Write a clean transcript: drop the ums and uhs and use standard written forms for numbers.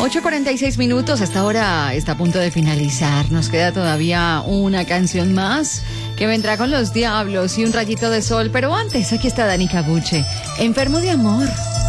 8:46, esta hora está a punto de finalizar. Nos queda todavía una canción más que vendrá con Los Diablos y un rayito de sol. Pero antes, aquí está Dani Cabuche, Enfermo de Amor.